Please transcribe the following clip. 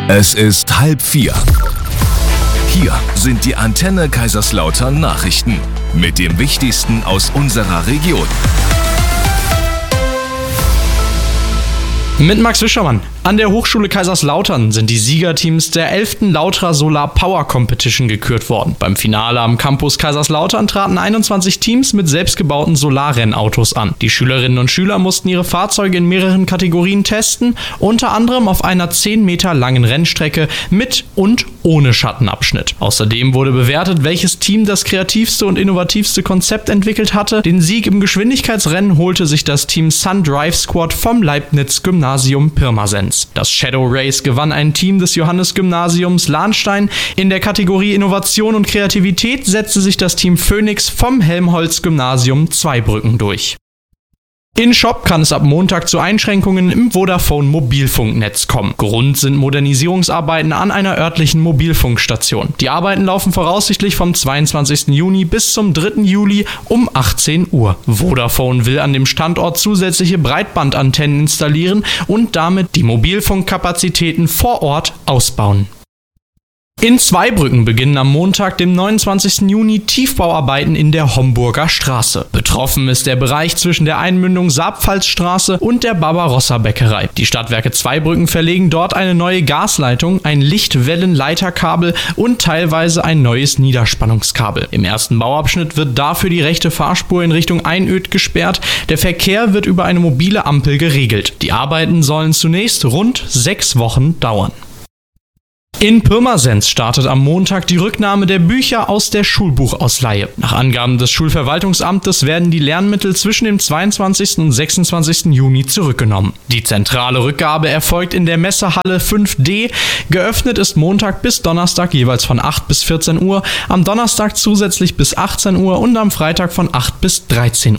Es ist 3:30. Hier sind die Antenne Kaiserslautern Nachrichten mit dem Wichtigsten aus unserer Region. Mit Max Wischermann. An der Hochschule Kaiserslautern sind die Siegerteams der 11. Lautra Solar Power Competition gekürt worden. Beim Finale am Campus Kaiserslautern traten 21 Teams mit selbstgebauten Solarrennautos an. Die Schülerinnen und Schüler mussten ihre Fahrzeuge in mehreren Kategorien testen, unter anderem auf einer 10 Meter langen Rennstrecke mit und ohne Schattenabschnitt. Außerdem wurde bewertet, welches Team das kreativste und innovativste Konzept entwickelt hatte. Den Sieg im Geschwindigkeitsrennen holte sich das Team Sun Drive Squad vom Leibniz Gymnasium Pirmasens. Das Shadow Race gewann ein Team des Johannes-Gymnasiums Lahnstein. In der Kategorie Innovation und Kreativität setzte sich das Team Phoenix vom Helmholtz-Gymnasium Zweibrücken durch. In Schopp kann es ab Montag zu Einschränkungen im Vodafone-Mobilfunknetz kommen. Grund sind Modernisierungsarbeiten an einer örtlichen Mobilfunkstation. Die Arbeiten laufen voraussichtlich vom 22. Juni bis zum 3. Juli um 18 Uhr. Vodafone will an dem Standort zusätzliche Breitbandantennen installieren und damit die Mobilfunkkapazitäten vor Ort ausbauen. In Zweibrücken beginnen am Montag, dem 29. Juni, Tiefbauarbeiten in der Homburger Straße. Betroffen ist der Bereich zwischen der Einmündung Saarpfalzstraße und der Barbarossa-Bäckerei. Die Stadtwerke Zweibrücken verlegen dort eine neue Gasleitung, ein Lichtwellenleiterkabel und teilweise ein neues Niederspannungskabel. Im ersten Bauabschnitt wird dafür die rechte Fahrspur in Richtung Einöd gesperrt. Der Verkehr wird über eine mobile Ampel geregelt. Die Arbeiten sollen zunächst rund 6 Wochen dauern. In Pirmasens startet am Montag die Rücknahme der Bücher aus der Schulbuchausleihe. Nach Angaben des Schulverwaltungsamtes werden die Lernmittel zwischen dem 22. und 26. Juni zurückgenommen. Die zentrale Rückgabe erfolgt in der Messehalle 5D. Geöffnet ist Montag bis Donnerstag jeweils von 8 bis 14 Uhr, am Donnerstag zusätzlich bis 18 Uhr und am Freitag von 8 bis 13 Uhr.